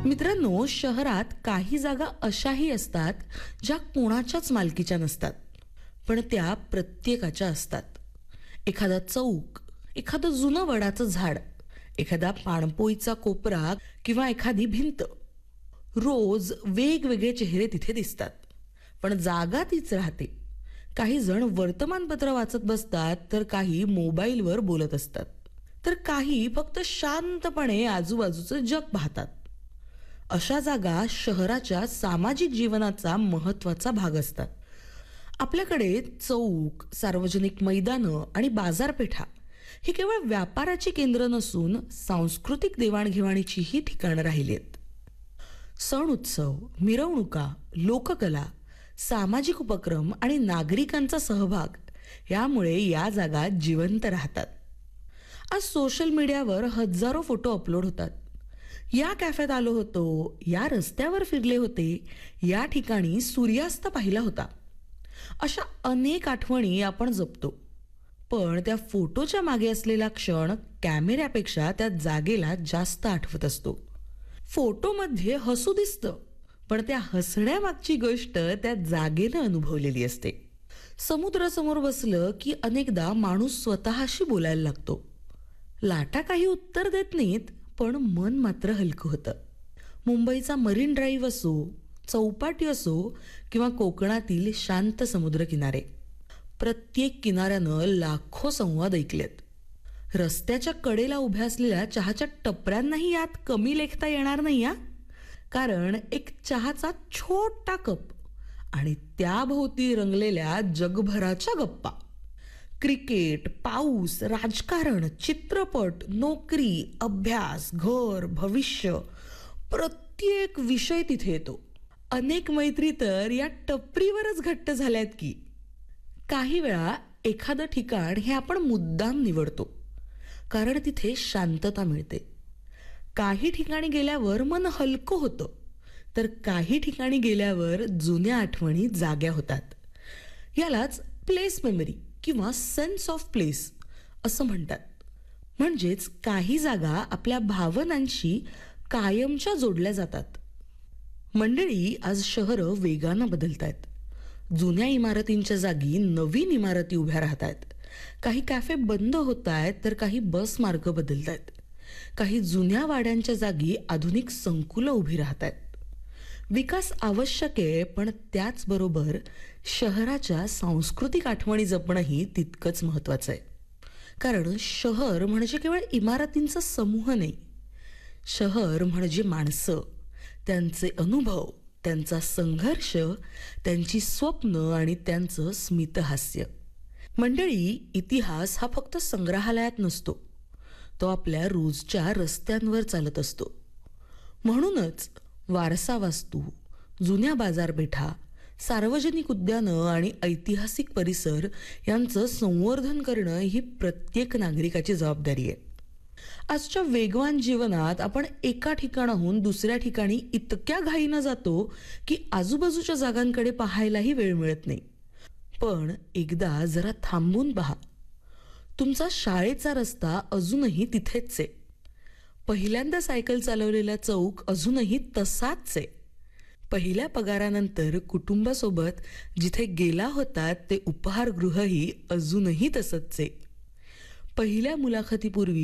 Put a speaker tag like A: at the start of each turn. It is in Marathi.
A: मित्रांनो, शहरात काही जागा अशाही असतात ज्या कोणाच्याच मालकीच्या नसतात, पण त्या प्रत्येकाच्या असतात. एखादा चौक, एखादं जुनं वडाचं झाड, एखादा पाणपोईचा कोपरा किंवा एखादी भिंत. रोज वेगवेगळे चेहरे तिथे दिसतात, पण जागा तीच राहते. काही जण वर्तमानपत्र वाचत बसतात, तर काही मोबाईलवर बोलत असतात, तर काही फक्त शांतपणे आजूबाजूचं जग पाहतात. अशा जागा शहराच्या सामाजिक जीवनाचा महत्त्वाचा भाग असतात. आपल्याकडे चौक, सार्वजनिक मैदानं आणि बाजारपेठा ही केवळ व्यापाराची केंद्र नसून सांस्कृतिक देवाणघेवाणीचीही ठिकाणं राहिली आहेत. सण उत्सव, मिरवणुका, लोककला, सामाजिक उपक्रम आणि नागरिकांचा सहभाग यामुळे या जागा जिवंत राहतात. आज सोशल मीडियावर हजारो फोटो अपलोड होतात. या कॅफेत आलो होतो, या रस्त्यावर फिरले होते, या ठिकाणी सूर्यास्त पाहिला होता. अशा अनेक आठवणी आपण जपतो, पण त्या फोटोच्या मागे असलेला क्षण कॅमेऱ्यापेक्षा त्या जागेला जास्त आठवत असतो. फोटोमध्ये हसू दिसतं, पण त्या हसण्यामागची गोष्ट त्या जागेनं अनुभवलेली असते. समुद्रासमोर बसलं की अनेकदा माणूस स्वतःशी बोलायला लागतो. लाटा काही उत्तर देत नाहीत, पण मन मात्र हलकं होतं. मुंबईचा मरीन ड्राईव्ह असो, चौपाटी असो किंवा कोकणातील शांत समुद्रकिनारे, प्रत्येक किनाऱ्यानं लाखो संवाद ऐकलेत. रस्त्याच्या कडेला उभ्या असलेल्या चहाच्या टपऱ्यांनाही यात कमी लेखता येणार नाही या, कारण एक चहाचा छोटा कप आणि त्याभोवती रंगलेल्या जगभराच्या गप्पा. क्रिकेट, पाऊस, राजकारण, चित्रपट, नोकरी, अभ्यास, घर, भविष्य, प्रत्येक विषय तिथे येतो. अनेक मैत्री तर या टपरीवरच घट्ट झाल्यात की. काही वेळा एखादं ठिकाण हे आपण मुद्दाम निवडतो, कारण तिथे शांतता मिळते. काही ठिकाणी गेल्यावर मन हलकं होतं, तर काही ठिकाणी गेल्यावर जुन्या आठवणी जाग्या होतात. यालाच प्लेस मेमरी किंवा सेन्स ऑफ प्लेस असं म्हणतात. म्हणजेच काही जागा आपल्या भावनांशी कायमच्या जोडल्या जातात. मंडळी, आज शहरं वेगानं बदलत आहेत. जुन्या इमारतींच्या जागी नवीन इमारती उभ्या राहत आहेत. काही कॅफे बंद होत आहेत, तर काही बस मार्ग बदलत आहेत. काही जुन्या वाड्यांच्या जागी आधुनिक संकुलं उभी राहत आहेत. विकास आवश्यक आहे, पण त्याचबरोबर शहराच्या सांस्कृतिक आठवणी जपणंही तितकंच महत्त्वाचं आहे. कारण शहर म्हणजे केवळ इमारतींचा समूह नाही. शहर म्हणजे माणसं, त्यांचे अनुभव, त्यांचा संघर्ष, त्यांची स्वप्न आणि त्यांचं स्मितहास्य. मंडळी, इतिहास हा फक्त संग्रहालयात नसतो, तो आपल्या रोजच्या रस्त्यांवर चालत असतो. म्हणूनच वारसा वास्तू, जुन्या बाजारपेठा, सार्वजनिक उद्यानं आणि ऐतिहासिक परिसर यांचं संवर्धन करणं ही प्रत्येक नागरिकाची जबाबदारी आहे. आजच्या वेगवान जीवनात आपण एका ठिकाणाहून दुसऱ्या ठिकाणी इतक्या घाईनं जातो की आजूबाजूच्या जागांकडे पाहायलाही वेळ मिळत नाही. पण एकदा जरा थांबून पहा. तुमचा शाळेचा रस्ता अजूनही तिथेच आहे. पहिल्यांदा सायकल चालवलेला चौक अजूनही तसाच आहे. पहिल्या पगारानंतर कुटुंबासोबत जिथे गेला होता ते उपहारगृहही अजूनही तसंच आहे. पहिल्या मुलाखतीपूर्वी